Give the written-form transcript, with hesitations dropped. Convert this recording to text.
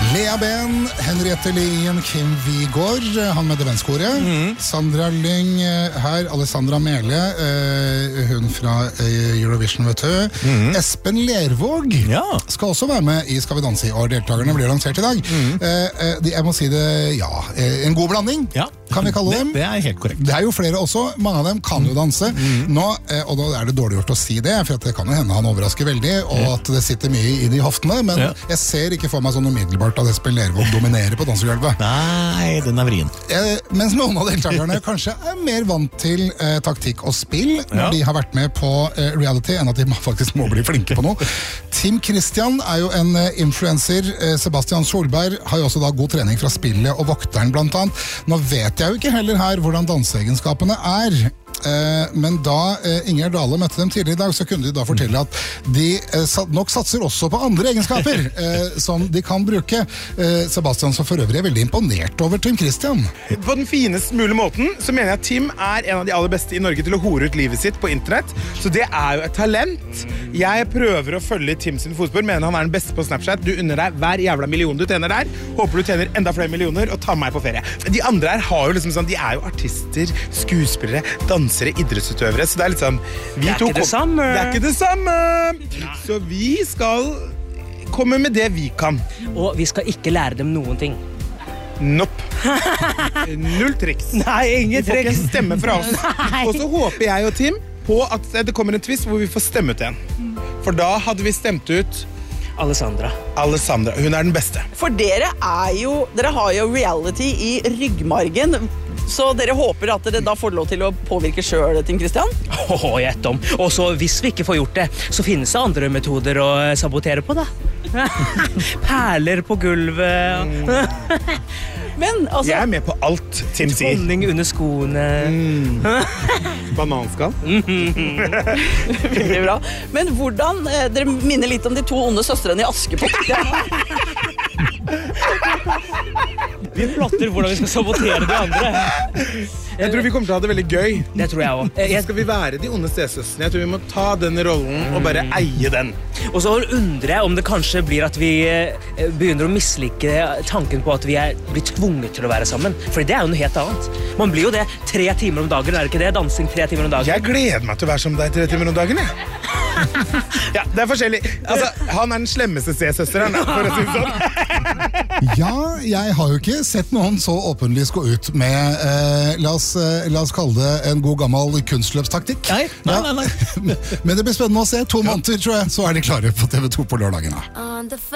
Lea Ben, Henriette Lien, Kim Vigor, han med demenskoret. Sandra Lyng her, Alessandra Mele, hun fra Eurovision, vet du. Espen Lervåg skal også være med i Skal vi danse i år. Deltakerne blir lansert i dag. Jeg må si det, en god blanding, kan vi kalle dem. Det er helt korrekt. Det er jo flere også, mange av dem kan jo danse. Nå, og da er det dårlig gjort å si det, for det kan jo hende han overrasker veldig, og at det sitter mye i de hoftene, men jeg ser ikke for meg sånn umiddelbart at Espen Lervåg dominerer på dansegulvet. Nei, den er vrien. Mens noen av deltakerne kanskje er mer vant til taktikk og spill når de har vært med på reality, enn at de faktisk må bli flinke på noe. Tim Christian er jo en influencer. Sebastian Solberg har jo også da god trening fra spillet og vokteren blant annet. Nå vet jeg jo ikke heller her hvordan danseegenskapene er. Men da Inger Dale møtte dem tidligere i dag, så kunne de da fortelle at de nok satser også på andre egenskaper som de kan bruke. Sebastian så for øvrig er veldig imponert over Tim Christian. På den finest mulige måten så mener jeg at Tim er en av de aller beste i Norge til å hore ut livet sitt på internett, så det er jo et talent. Jeg prøver å følge Tim sin fotspor, mener han er den beste på Snapchat. Du unner deg hver jævla million du tjener der, håper du tjener enda flere millioner og tar meg på ferie. De andre her har jo liksom sånn, de er jo artister, skuespillere, dansere, idrettsutøvere, så det er litt sånn det er ikke det samme! Så vi skal komme med det vi kan. Og vi skal ikke lære dem noen ting. Nope. Null triks. Nei, ingen triks. Vi får ikke stemme fra oss. Og så håper jeg og Tim på at det kommer en twist hvor vi får stemme ut igjen. For da hadde vi stemt ut Alessandra. Hun er den beste. For dere har jo reality i ryggmargen, så dere håper at dere da får lov til å påvirke selv, Tim Christian? Gjett om. Og så hvis vi ikke får gjort det, så finnes det andre metoder å sabotere på, da. Perler på gulvet. Men, altså... Jeg er med på alt Tim sier. Honning under skoene. Bananskall. Veldig bra. Men hvordan, dere minner litt om de to onde søstrene i Askepott. Vi plotter hvordan vi skal sabotere de andre. Jeg tror vi kommer til å ha det veldig gøy. Det tror jeg også. Så skal vi være de onde stesøstrene. Jeg tror vi må ta den rollen og bare eie den. Og så undrer jeg om det kanskje blir at vi begynner å mislike tanken på at vi blir tvunget til å være sammen. For det er jo noe helt annet. Man blir jo det 3 timer om dagen, er det ikke det? Dansing 3 timer om dagen. Jeg gleder meg til å være som deg 3 timer om dagen, jeg. Ja, det er forskjellig. Altså, han er den slemmeste stesøsteren, for å si det sånn. Ja, jeg har jo ikke sett noen så åpenlyst gå ut med, la oss kalle det en god gammel kunstløpstaktikk. Nei. Men det blir spennende å se. 2 måneder, tror jeg, så er de klare på TV 2 på lørdagene.